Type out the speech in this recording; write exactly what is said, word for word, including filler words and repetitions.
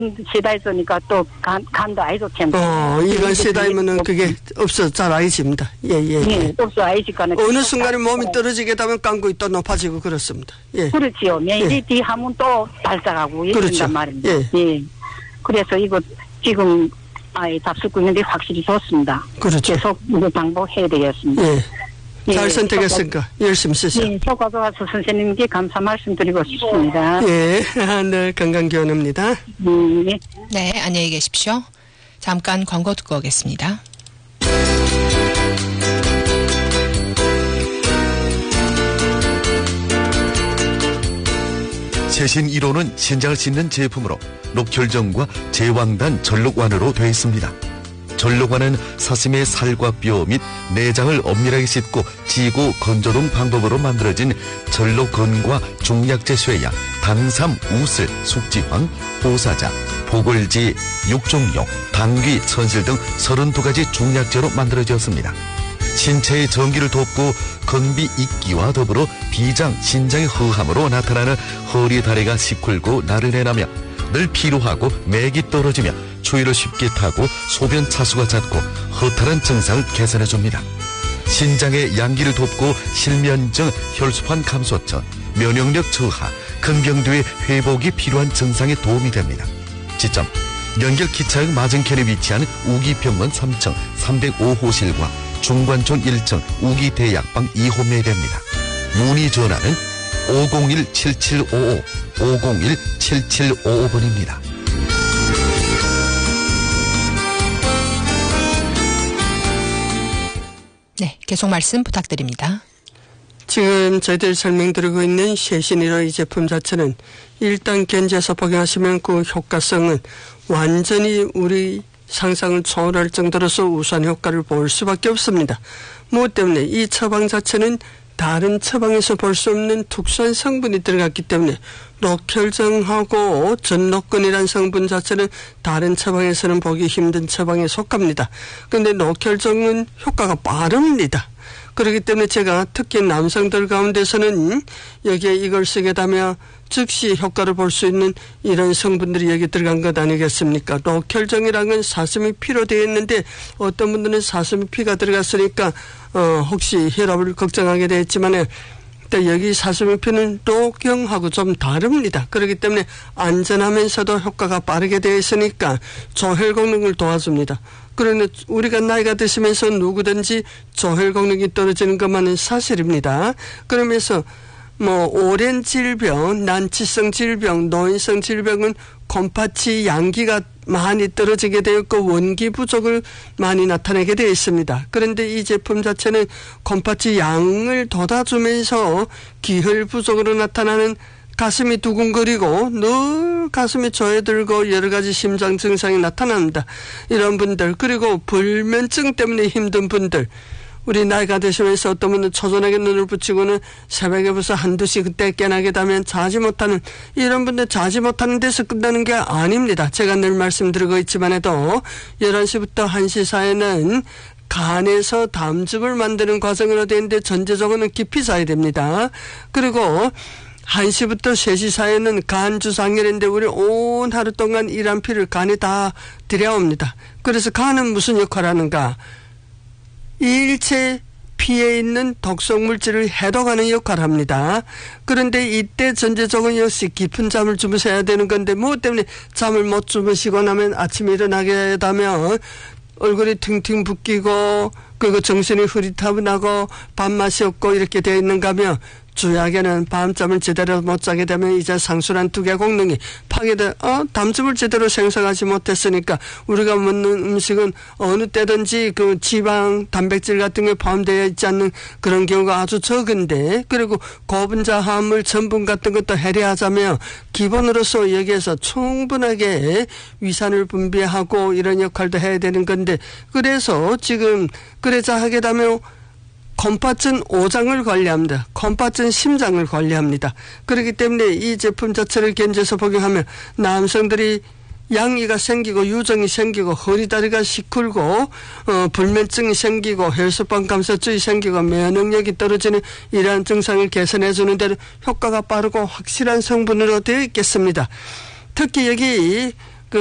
세다했으니까 또 간, 간도 아이도 템. 어, 이건 세다이면은 그게 없어 잘 알아집니다. 예, 예. 예, 없어 알지까는. 어느 순간에 몸이 떨어지게 되면 깡구이 또 높아지고 그렇습니다. 예. 그렇지요.免疫力 예. 하면 또 발작하고 이런단 그렇죠. 말입니다. 예. 예. 그래서 이거 지금 아예 답습 있는데 확실히 좋습니다. 그렇죠. 계속 이거 방법해야 되겠습니다. 예. 잘 예, 선택했으니까 열심히 쓰세요. 예, 효과가 와서 선생님께 감사 말씀드리고 싶습니다. 예, 늘 건강기원입니다. 음, 예. 네, 안녕히 계십시오. 잠깐 광고 듣고 오겠습니다. 최신 일 호는 신장을 씻는 제품으로 녹혈정과 제왕단 전록완으로 되어 있습니다. 전록완은 사슴의 살과 뼈 및 내장을 엄밀하게 씻고 지고 건조동 방법으로 만들어진 전록건과 중약제 쇠약, 당삼, 우슬, 숙지황, 호사자, 보글지, 육종용, 당귀, 천실 등 서른두 가지 중약제로 만들어졌습니다. 신체의 전기를 돕고 건비 있기와 더불어 비장, 신장의 허함으로 나타나는 허리 다리가 시큰고 나른해나며 늘 피로하고 맥이 떨어지며 추위를 쉽게 타고 소변 차수가 잦고 허탈한 증상을 개선해줍니다. 신장의 양기를 돕고 실면증, 혈소판 감소증, 면역력 저하, 근경도의 회복이 필요한 증상에 도움이 됩니다. 지점 연결 기차역 맞은편에 위치한 우기병원 삼 층 삼백오 호실과 중관촌 일 층 우기대약방 이 호매에 됩니다. 문의 전화는 오공일 칠칠오오 오공일 칠칠오오 번입니다. 네, 계속 말씀 부탁드립니다. 지금 저희들이 설명드리고 있는 최신일호 이 제품 자체는 일단 견지에서 복용하시면 그 효과성은 완전히 우리 상상을 초월할 정도로서 우수한 효과를 볼 수밖에 없습니다. 무엇 때문에 이 처방 자체는 다른 처방에서 볼 수 없는 특수한 성분이 들어갔기 때문에 녹혈정하고 전록근이라는 성분 자체는 다른 처방에서는 보기 힘든 처방에 속합니다. 그런데 녹혈정은 효과가 빠릅니다. 그렇기 때문에 제가 특히 남성들 가운데서는 여기에 이걸 쓰게 되면 즉시 효과를 볼 수 있는 이런 성분들이 여기 들어간 것 아니겠습니까? 녹혈정이라는 건 사슴이 피로 되어 있는데 어떤 분들은 사슴이 피가 들어갔으니까 어 혹시 혈압을 걱정하게 되었지만 또 여기 사슴의 피는 녹경하고 좀 다릅니다. 그렇기 때문에 안전하면서도 효과가 빠르게 되어 있으니까 조혈功能을 도와줍니다. 그러나 우리가 나이가 드시면서 누구든지 조혈功能이 떨어지는 것만은 사실입니다. 그러면서 뭐 오랜 질병, 난치성 질병, 노인성 질병은 곰파치 양기가 많이 떨어지게 되었고 원기 부족을 많이 나타내게 되어 있습니다. 그런데 이 제품 자체는 곰파치 양을 돋아주면서 기혈 부족으로 나타나는 가슴이 두근거리고 늘 가슴이 조여들고 여러 가지 심장 증상이 나타납니다. 이런 분들 그리고 불면증 때문에 힘든 분들 우리 나이가 드시면서 어떤 분은 초저녁에 눈을 붙이고는 새벽에 벌써 한두 시 그때 깨나게 되면 자지 못하는 이런 분들 자지 못하는 데서 끝나는 게 아닙니다. 제가 늘 말씀드리고 있지만 해도 열한 시부터 한 시 사이에는 간에서 담즙을 만드는 과정으로 되는데 전체적으로는 깊이 사야 됩니다. 그리고 한 시부터 세 시 사이에는 간주상열인데 우리 온 하루 동안 일한 피를 간에 다 들여옵니다. 그래서 간은 무슨 역할을 하는가? 일체 피에 있는 독성 물질을 해독하는 역할을 합니다. 그런데 이때 전체적으로 역시 깊은 잠을 주무셔야 되는 건데 무엇 때문에 잠을 못 주무시고 나면 아침에 일어나게 되면 얼굴이 팅팅 붓기고 그리고 정신이 흐릿하고 밥맛이 없고 이렇게 되어 있는가 하면 주약에는 밤잠을 제대로 못 자게 되면 이제 상수란 두개 공능이 파괴돼 어 담즙을 제대로 생성하지 못했으니까 우리가 먹는 음식은 어느 때든지 그 지방 단백질 같은 게 포함되어 있지 않는 그런 경우가 아주 적은데 그리고 고분자 화합물 전분 같은 것도 해례하자면 기본으로서 여기에서 충분하게 위산을 분비하고 이런 역할도 해야 되는 건데 그래서 지금 그래자 하게 되면 곰파천 오장을 관리합니다. 곰파천 심장을 관리합니다. 그렇기 때문에 이 제품 자체를 견제해서 복용하면 남성들이 양이가 생기고 유정이 생기고 허리다리가 시큰고 어, 불면증이 생기고 혈소판 감소증이 생기고 면역력이 떨어지는 이러한 증상을 개선해 주는 데는 효과가 빠르고 확실한 성분으로 되어 있겠습니다. 특히 여기